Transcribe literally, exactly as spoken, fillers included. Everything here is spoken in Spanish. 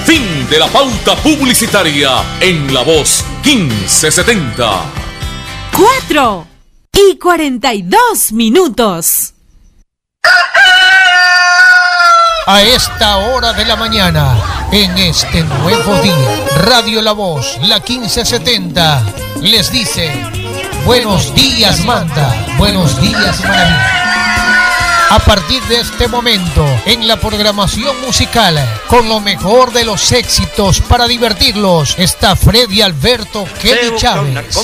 Fin de la pauta publicitaria en La Voz quince setenta. Cuatro y cuarenta y dos minutos. A esta hora de la mañana, en este nuevo día, Radio La Voz, la quince setenta, les dice: buenos días, Manta, buenos días, Maravilla. A partir de este momento, en la programación musical, con lo mejor de los éxitos para divertirlos, está Freddy Alberto Kelly Chávez.